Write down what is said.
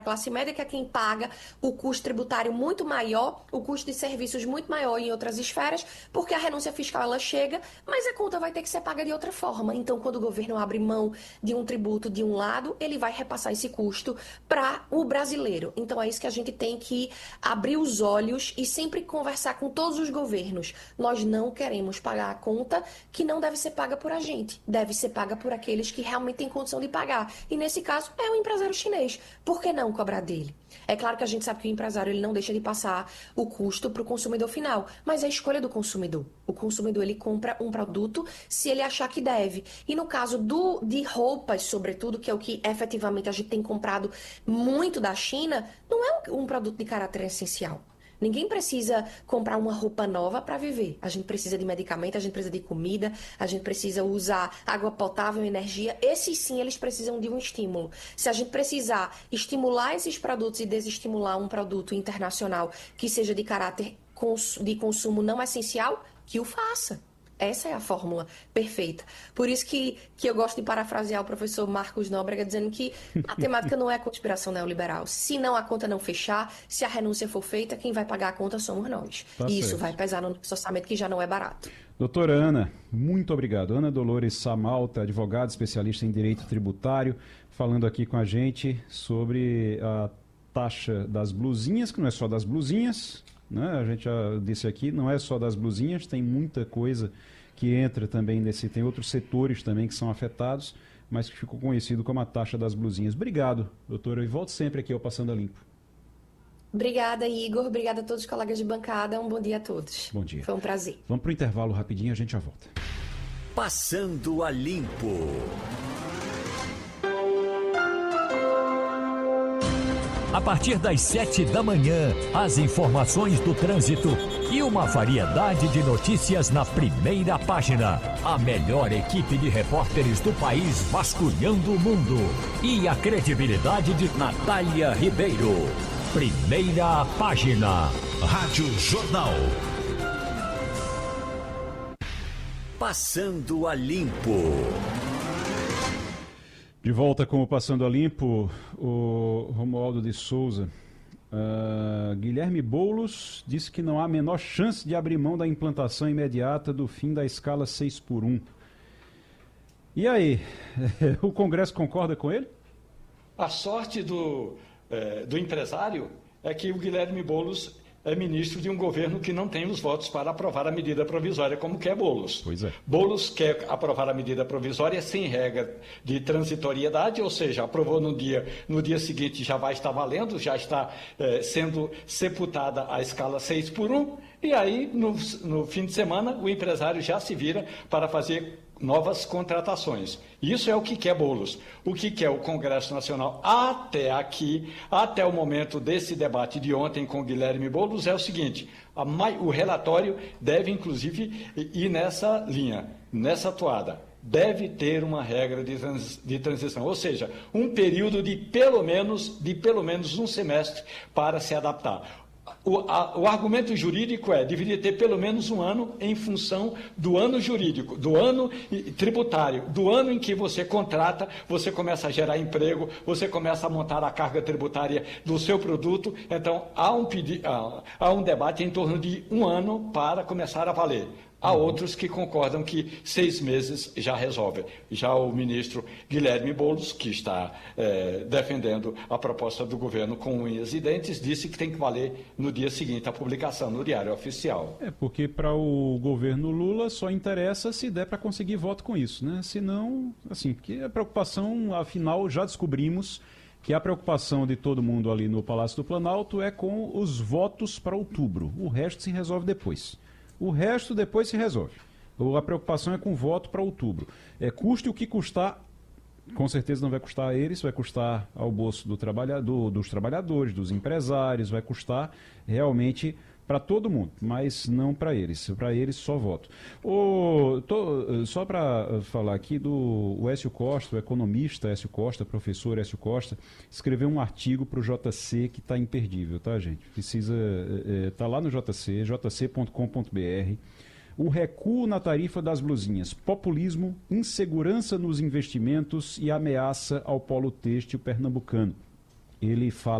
classe média, que é quem paga o custo tributário muito maior, o custo de serviços muito maior em outras esferas, porque a renúncia fiscal ela chega, mas a conta vai ter que ser paga de outra forma. Então, quando o governo abre mão de um tributo de um lado, ele vai repassar esse custo para o brasileiro. Então, é isso que a gente tem que abrir os olhos e sempre conversar com todos os governos. Nós não queremos pagar a conta que não deve ser paga por a gente, deve ser paga por aqueles que realmente têm condição de pagar. E nesse caso, é o empresário chinês. Por que não cobrar dele? É claro que a gente sabe que o empresário ele não deixa de passar o custo para o consumidor final, mas é a escolha do consumidor. O consumidor ele compra um produto se ele achar que deve. E no caso de roupas, sobretudo, que é o que efetivamente a gente tem comprado muito da China, não é um produto de caráter essencial. Ninguém precisa comprar uma roupa nova para viver. A gente precisa de medicamento, a gente precisa de comida, a gente precisa usar água potável, energia. Esses sim, eles precisam de um estímulo. Se a gente precisar estimular esses produtos e desestimular um produto internacional que seja de caráter de consumo não essencial, que o faça. Essa é a fórmula perfeita. Por isso que eu gosto de parafrasear o professor Marcos Nóbrega dizendo que matemática não é conspiração neoliberal. Se não a conta não fechar, se a renúncia for feita, quem vai pagar a conta somos nós. Tá e certo. isso vai pesar no nosso orçamento, que já não é barato. Doutora Ana, muito obrigado. Ana Dolores Samalta, advogada especialista em direito tributário, falando aqui com a gente sobre a taxa das blusinhas, que não é só das blusinhas, né? A gente já disse aqui, não é só das blusinhas, tem muita coisa que entra também tem outros setores também que são afetados, mas que ficou conhecido como a taxa das blusinhas. Obrigado, doutora, e volto sempre aqui ao Passando a Limpo. Obrigada, Igor. Obrigada a todos os colegas de bancada. Um bom dia a todos. Bom dia. Foi um prazer. Vamos para o intervalo rapidinho, a gente já volta. Passando a Limpo. A partir das 7 da manhã, as informações do trânsito e uma variedade de notícias na primeira página. A melhor equipe de repórteres do país vasculhando o mundo. E a credibilidade de Natália Ribeiro. Primeira página. Rádio Jornal. Passando a Limpo. De volta com o Passando a Limpo, o Romualdo de Souza. Guilherme Boulos disse que não há a menor chance de abrir mão da implantação imediata do fim da escala 6x1. E aí, o Congresso concorda com ele? A sorte do empresário é que o Guilherme Boulos é ministro de um governo que não tem os votos para aprovar a medida provisória, como quer Boulos. Pois é. Boulos quer aprovar a medida provisória sem regra de transitoriedade, ou seja, aprovou no dia seguinte já vai estar valendo, já está sendo sepultada a escala 6x1, e aí no fim de semana o empresário já se vira para fazer novas contratações. Isso é o que quer Boulos. O que quer o Congresso Nacional até aqui, até o momento desse debate de ontem com Guilherme Boulos, é o seguinte: o relatório deve, inclusive, ir nessa linha, nessa toada. Deve ter uma regra de transição, ou seja, um período de pelo menos um semestre para se adaptar. O argumento jurídico deveria ter pelo menos um ano em função do ano jurídico, do ano tributário, do ano em que você contrata, você começa a gerar emprego, você começa a montar a carga tributária do seu produto. Então, há um debate em torno de um ano para começar a valer. Há outros que concordam que 6 meses já resolve. Já o ministro Guilherme Boulos, que está defendendo a proposta do governo com unhas e dentes, disse que tem que valer no dia seguinte a publicação no Diário Oficial. Porque para o governo Lula só interessa se der para conseguir voto com isso, né? Senão, assim, porque a preocupação, afinal, já descobrimos que a preocupação de todo mundo ali no Palácio do Planalto é com os votos para outubro. O resto se resolve depois. O resto depois se resolve. A preocupação é com o voto para outubro. Custe o que custar, com certeza não vai custar a eles, vai custar ao bolso dos trabalhadores, dos empresários, vai custar realmente para todo mundo, mas não para eles. Para eles só voto. Só para falar aqui do Écio Costa, o economista Écio Costa, professor Écio Costa, escreveu um artigo para o JC que está imperdível, tá, gente? Precisa, tá lá no JC, jc.com.br. O recuo na tarifa das blusinhas, populismo, insegurança nos investimentos e ameaça ao polo têxtil pernambucano. ele fala